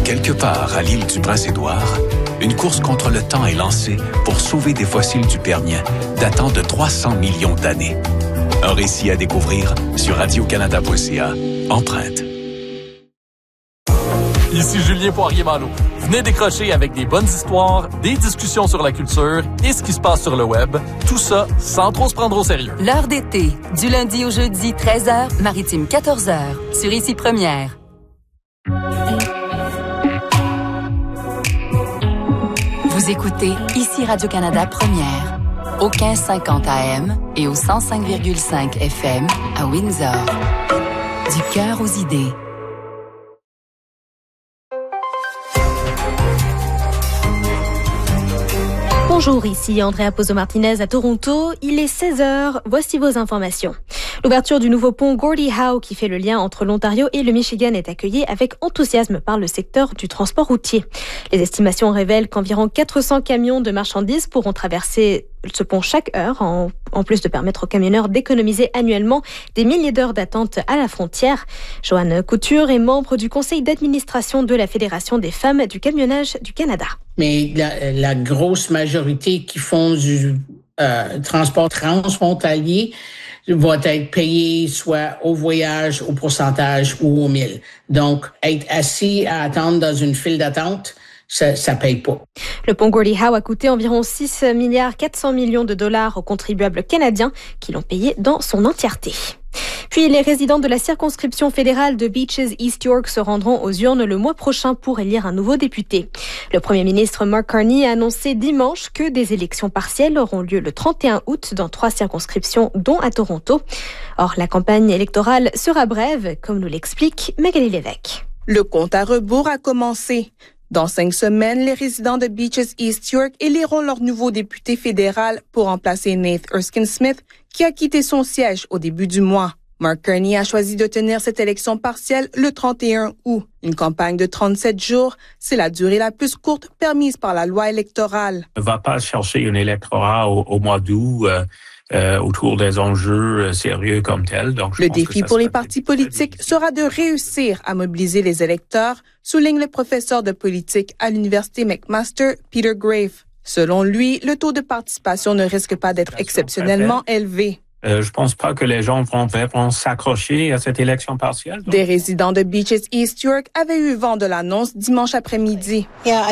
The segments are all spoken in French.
Quelque part à l'île du Prince-Édouard, une course contre le temps est lancée pour sauver des fossiles du Permien datant de 300 millions d'années. Un récit à découvrir sur radiocanada.ca. Empreinte. Ici Julien Poirier-Malo. Venez décrocher avec des bonnes histoires, des discussions sur la culture et ce qui se passe sur le web. Tout ça sans trop se prendre au sérieux. L'heure d'été, du lundi au jeudi, 13h, maritime 14h, sur Ici Première. Vous écoutez Ici Radio-Canada Première, au 1550 AM et au 105,5 FM à Windsor. Du cœur aux idées. Bonjour, ici Andrea Pozo-Martinez à Toronto. Il est 16h, voici vos informations. L'ouverture du nouveau pont Gordie Howe qui fait le lien entre l'Ontario et le Michigan est accueillie avec enthousiasme par le secteur du transport routier. Les estimations révèlent qu'environ 400 camions de marchandises pourront traverser ce pont chaque heure, en plus de permettre aux camionneurs d'économiser annuellement des milliers d'heures d'attente à la frontière. Joanne Couture est membre du conseil d'administration de la Fédération des femmes du camionnage du Canada. Mais la grosse majorité qui font du transport transfrontalier vont être payés soit au voyage, au pourcentage ou au mille. Donc, être assis à attendre dans une file d'attente, ça paye pas. Le pont Gordie Howe a coûté environ 6,4 milliards de dollars aux contribuables canadiens qui l'ont payé dans son entièreté. Puis les résidents de la circonscription fédérale de Beaches East York se rendront aux urnes le mois prochain pour élire un nouveau député. Le premier ministre Mark Carney a annoncé dimanche que des élections partielles auront lieu le 31 août dans 3 circonscriptions, dont à Toronto. Or, la campagne électorale sera brève, comme nous l'explique Magali Lévesque. Le compte à rebours a commencé. Dans 5 semaines, les résidents de Beaches East York éliront leur nouveau député fédéral pour remplacer Nate Erskine-Smith, qui a quitté son siège au début du mois. Mark Carney a choisi de tenir cette élection partielle le 31 août. Une campagne de 37 jours, c'est la durée la plus courte permise par la loi électorale. On ne va pas chercher un électorat au mois d'août autour des enjeux sérieux comme tels. Donc, le défi pour les partis politiques sera de réussir à mobiliser les électeurs, souligne le professeur de politique à l'Université McMaster, Peter Grave. Selon lui, le taux de participation ne risque pas d'être exceptionnellement élevé. Je pense pas que les gens vont s'accrocher à cette élection partielle. Donc. Des résidents de Beaches East York avaient eu vent de l'annonce dimanche après-midi.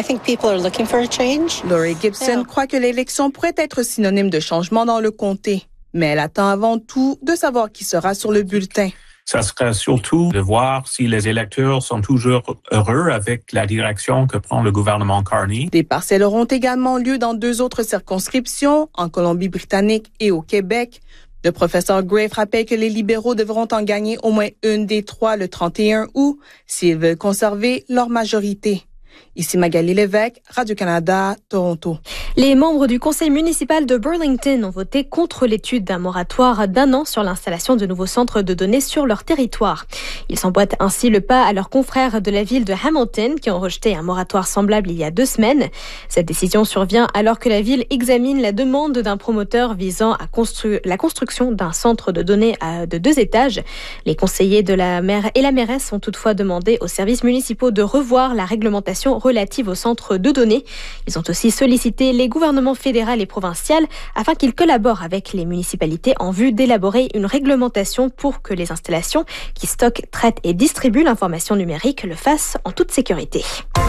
Laurie Gibson croit que l'élection pourrait être synonyme de changement dans le comté. Mais elle attend avant tout de savoir qui sera sur le bulletin. Ça serait surtout de voir si les électeurs sont toujours heureux avec la direction que prend le gouvernement Carney. Des partiels auront également lieu dans 2 autres circonscriptions, en Colombie-Britannique et au Québec. Le professeur Grave rappelle que les libéraux devront en gagner au moins une des 3 le 31 août s'ils veulent conserver leur majorité. Ici Magali Lévesque, Radio-Canada, Toronto. Les membres du conseil municipal de Burlington ont voté contre l'étude d'un moratoire d'1 an sur l'installation de nouveaux centres de données sur leur territoire. Ils s'emboîtent ainsi le pas à leurs confrères de la ville de Hamilton qui ont rejeté un moratoire semblable il y a 2 semaines. Cette décision survient alors que la ville examine la demande d'un promoteur visant à la construction d'un centre de données de 2 étages. Les conseillers de la maire et la mairesse ont toutefois demandé aux services municipaux de revoir la réglementation relative aux centres de données. Ils ont aussi sollicité les gouvernements fédéral et provincial afin qu'ils collaborent avec les municipalités en vue d'élaborer une réglementation pour que les installations qui stockent, traitent et distribuent l'information numérique le fassent en toute sécurité.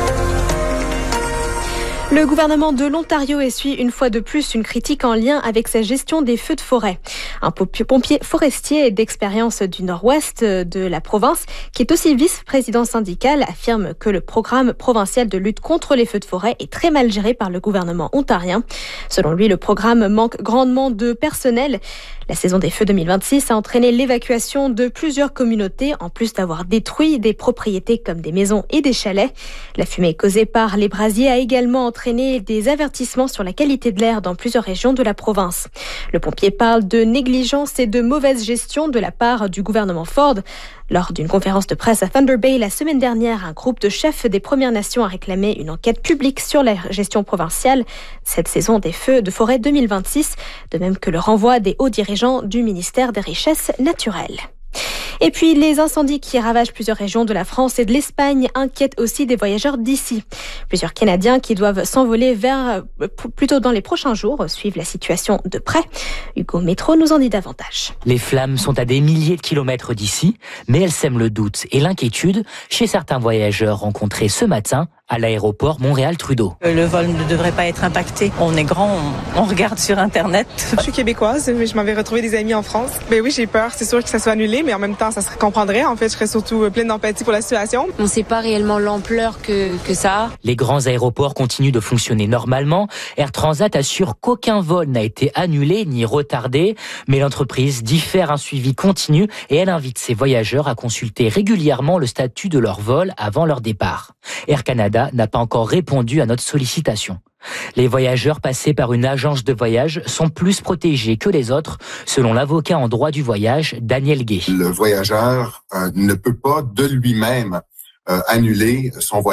Le gouvernement de l'Ontario essuie une fois de plus une critique en lien avec sa gestion des feux de forêt. Un pompier forestier d'expérience du nord-ouest de la province, qui est aussi vice-président syndical, affirme que le programme provincial de lutte contre les feux de forêt est très mal géré par le gouvernement ontarien. Selon lui, le programme manque grandement de personnel. La saison des feux 2026 a entraîné l'évacuation de plusieurs communautés, en plus d'avoir détruit des propriétés comme des maisons et des chalets. La fumée causée par les brasiers a également entraîné des avertissements sur la qualité de l'air dans plusieurs régions de la province. Le pompier parle de négligence et de mauvaise gestion de la part du gouvernement Ford. Lors d'une conférence de presse à Thunder Bay la semaine dernière, un groupe de chefs des Premières Nations a réclamé une enquête publique sur la gestion provinciale cette saison des feux de forêt 2026, de même que le renvoi des hauts dirigeants du ministère des Richesses naturelles. Et puis, les incendies qui ravagent plusieurs régions de la France et de l'Espagne inquiètent aussi des voyageurs d'ici. Plusieurs Canadiens qui doivent s'envoler plutôt dans les prochains jours suivent la situation de près. Hugo Métro nous en dit davantage. Les flammes sont à des milliers de kilomètres d'ici, mais elles sèment le doute et l'inquiétude chez certains voyageurs rencontrés ce matin à l'aéroport Montréal-Trudeau. Le vol ne devrait pas être impacté. On est grand, on regarde sur Internet. Je suis québécoise, je m'avais retrouvé des amis en France. Oui, j'ai peur. C'est sûr que ça soit annulé, mais en même temps, ça se comprendrait. En fait, je serais surtout pleine d'empathie pour la situation. On ne sait pas réellement l'ampleur que ça a. Les grands aéroports continuent de fonctionner normalement. Air Transat assure qu'aucun vol n'a été annulé ni retardé, mais l'entreprise diffère un suivi continu et elle invite ses voyageurs à consulter régulièrement le statut de leur vol avant leur départ. Air Canada n'a pas encore répondu à notre sollicitation. Les voyageurs passés par une agence de voyage sont plus protégés que les autres, selon l'avocat en droit du voyage, Daniel Gay. Le voyageur ne peut pas de lui-même annuler son voyage.